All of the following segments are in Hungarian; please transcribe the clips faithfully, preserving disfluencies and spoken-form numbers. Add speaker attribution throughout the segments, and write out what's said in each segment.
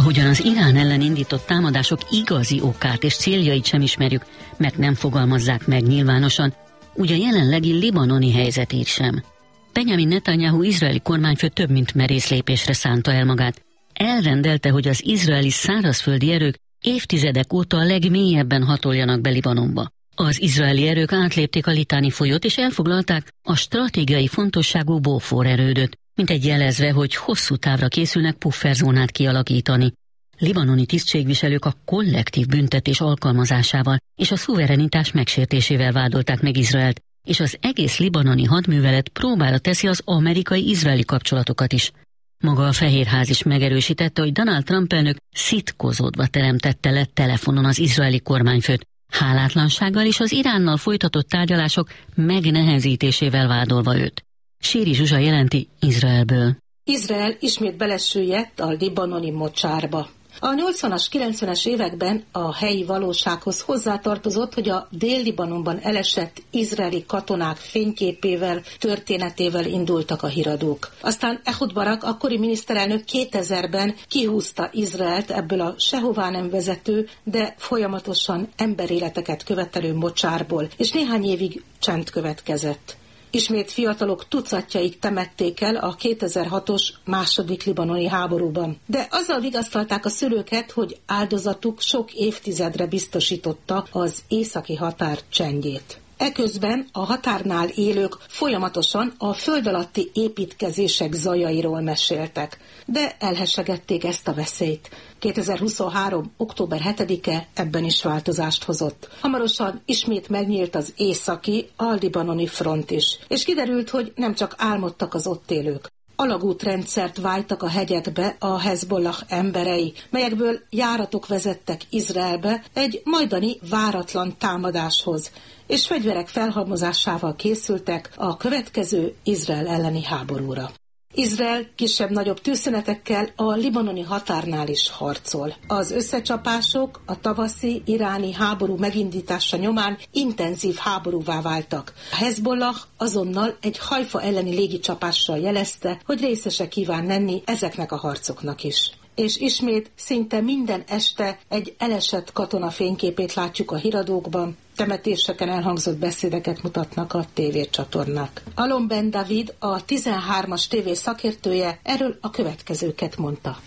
Speaker 1: Ahogyan az Irán ellen indított támadások igazi okát és céljait sem ismerjük, mert nem fogalmazzák meg nyilvánosan, úgy a jelenlegi libanoni helyzetét sem. Benjamin Netanyahu izraeli kormányfő több mint merész lépésre szánta el magát. Elrendelte, hogy az izraeli szárazföldi erők évtizedek óta a legmélyebben hatoljanak be Libanonba. Az izraeli erők átlépték a Litáni folyót és elfoglalták a stratégiai fontosságú Bófor erődöt, mintegy jelezve, hogy hosszú távra készülnek pufferzónát kialakítani. Libanoni tisztségviselők a kollektív büntetés alkalmazásával és a szuverenitás megsértésével vádolták meg Izraelt, és az egész libanoni hadművelet próbára teszi az amerikai-izraeli kapcsolatokat is. Maga a Fehérház is megerősítette, hogy Donald Trump elnök szitkozódva teremtette le telefonon az izraeli kormányfőt, hálátlansággal és az Iránnal folytatott tárgyalások megnehezítésével vádolva őt. Síri Zsuzsa jelenti Izraelből.
Speaker 2: Izrael ismét belesüllyedt a libanoni mocsárba. A nyolcvanas, kilencvenes években a helyi valósághoz hozzátartozott, hogy a Dél-Libanonban elesett izraeli katonák fényképével, történetével indultak a híradók. Aztán Ehud Barak, akkori miniszterelnök kétezerben kihúzta Izraelt ebből a sehová nem vezető, de folyamatosan emberéleteket követelő mocsárból, és néhány évig csend következett. Ismét fiatalok tucatjait temették el a kétezer-hatos második libanoni háborúban. De azzal vigasztalták a szülőket, hogy áldozatuk sok évtizedre biztosította az északi határ csendjét. Eközben a határnál élők folyamatosan a föld alatti építkezések zajairól meséltek, de elhessegették ezt a veszélyt. kétezer-huszonhárom. október hetedike ebben is változást hozott. Hamarosan ismét megnyílt az északi, a libanoni front is, és kiderült, hogy nem csak álmodtak az ott élők. Alagútrendszert vájtak a hegyekbe a Hezbollah emberei, melyekből járatok vezettek Izraelbe egy majdani váratlan támadáshoz, és fegyverek felhalmozásával készültek a következő Izrael elleni háborúra. Izrael kisebb-nagyobb tűzszünetekkel a libanoni határnál is harcol. Az összecsapások a tavaszi iráni háború megindítása nyomán intenzív háborúvá váltak. A Hezbollah azonnal egy Haifa elleni légicsapással jelezte, hogy részese kíván lenni ezeknek a harcoknak is. És ismét szinte minden este egy elesett katona fényképét látjuk a híradókban, temetéseken elhangzott beszédeket mutatnak a tévécsatornák. Alon Ben David, a tizenhármas tévé szakértője, erről a következőket mondta.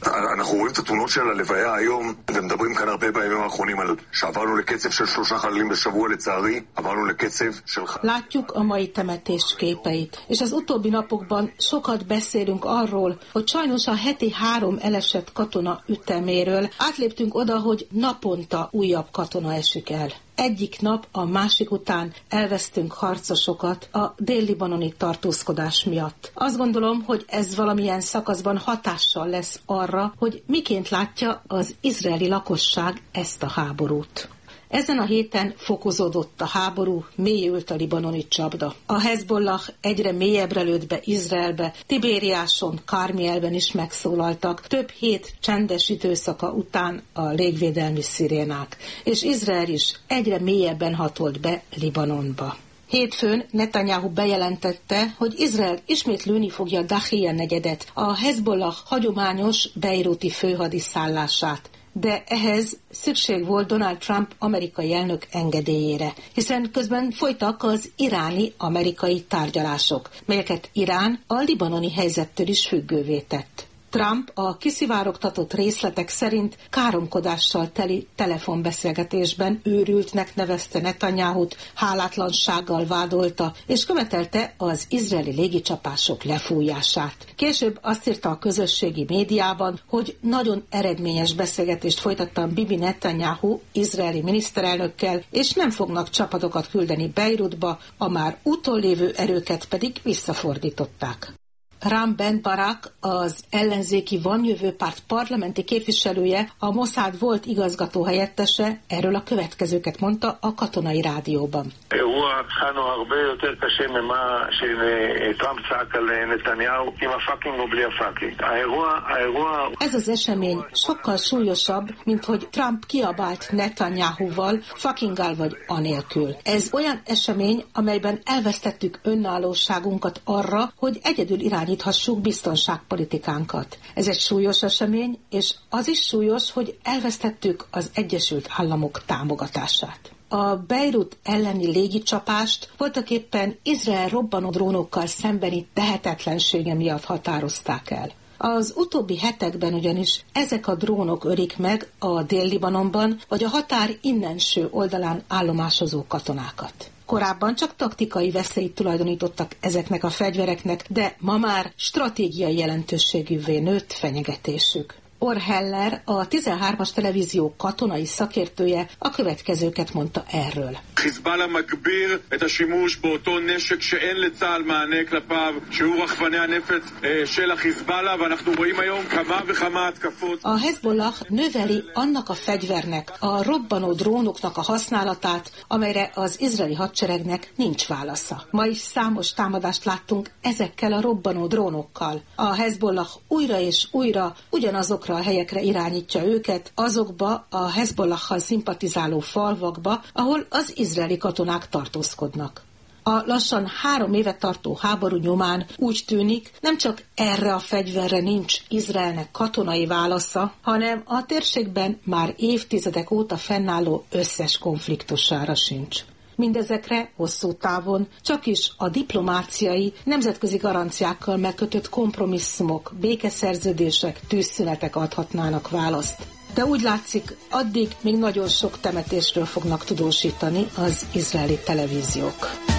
Speaker 2: Látjuk a mai temetés képeit, és az utóbbi napokban sokat beszélünk arról, hogy sajnos a heti három elesett katona üteméről átléptünk oda, hogy naponta újabb katona esik el. Egyik nap a másik után elvesztünk harcosokat a dél-libanoni tartózkodás miatt. Azt gondolom, hogy ez valamilyen szakaszban hatással lesz arra, hogy miként látja az izraeli lakosság ezt a háborút. Ezen a héten fokozódott a háború, mélyült a libanoni csapda. A Hezbollah egyre mélyebbre lőtt be Izraelbe, Tibériáson, Karmielben is megszólaltak, több hét csendes időszaka után a légvédelmi szirénák, és Izrael is egyre mélyebben hatolt be Libanonba. Hétfőn Netanyahu bejelentette, hogy Izrael ismét lőni fogja Dahija negyedet, a Hezbollah hagyományos beiruti főhadiszállását. De ehhez szükség volt Donald Trump amerikai elnök engedélyére, hiszen közben folytak az iráni-amerikai tárgyalások, melyeket Irán a libanoni helyzettől is függővé tett. Trump a kiszivárogtatott részletek szerint káromkodással teli telefonbeszélgetésben őrültnek nevezte Netanyahut, hálátlansággal vádolta, és követelte az izraeli légicsapások lefújását. Később azt írta a közösségi médiában, hogy nagyon eredményes beszélgetést folytattam Bibi Netanyahu izraeli miniszterelnökkel, és nem fognak csapatokat küldeni Beirutba, a már úton lévő erőket pedig visszafordították. Ram Ben Barak, az ellenzéki Van-jövő párt parlamenti képviselője, a Mossad volt igazgató helyettese, erről a következőket mondta a katonai rádióban. Ez az esemény sokkal súlyosabb, mint hogy Trump kiabált Netanyahuval, fuckinggal vagy anélkül. Ez olyan esemény, amelyben elvesztettük önállóságunkat arra, hogy egyedül irányítsuk irányíthassuk biztonságpolitikánkat. Ez egy súlyos esemény, és az is súlyos, hogy elvesztettük az Egyesült Államok támogatását. A Beirut elleni légicsapást voltaképpen Izrael robbanó drónokkal szembeni tehetetlensége miatt határozták el. Az utóbbi hetekben ugyanis ezek a drónok ölik meg a Dél-Libanonban vagy a határ innenső oldalán állomásozó katonákat. Korábban csak taktikai veszélyt tulajdonítottak ezeknek a fegyvereknek, de ma már stratégiai jelentőségűvé nőtt fenyegetésük. Or Heller, a tizenhármas televízió katonai szakértője a következőket mondta erről.
Speaker 3: חיזבאללה מגביר את השימוש באותו נשק שאין לצה"ל מענה כלפיו, שהוא רחפני הנפץ של החיזבאללה, ואנחנו רואים היום כמה וכמה התקפות.
Speaker 2: A Hezbollah növeli annak a fegyvernek, a robbanó drónoknak a használatát, amelyre az izraeli hadseregnek nincs válasza. Ma is számos támadást láttunk ezekkel a robbanó drónokkal. A Hezbollah újra és újra ugyanazokra a helyekre irányítja őket, azokba a Hezbollahhal szimpatizáló falvakba, ahol az izraeli katonák tartózkodnak. A lassan három éve tartó háború nyomán úgy tűnik, nem csak erre a fegyverre nincs Izraelnek katonai válasza, hanem a térségben már évtizedek óta fennálló összes konfliktusára sincs. Mindezekre hosszú távon csak is a diplomáciai, nemzetközi garanciákkal megkötött kompromisszumok, békeszerződések, tűzszünetek adhatnának választ. De úgy látszik, addig még nagyon sok temetésről fognak tudósítani az izraeli televíziók.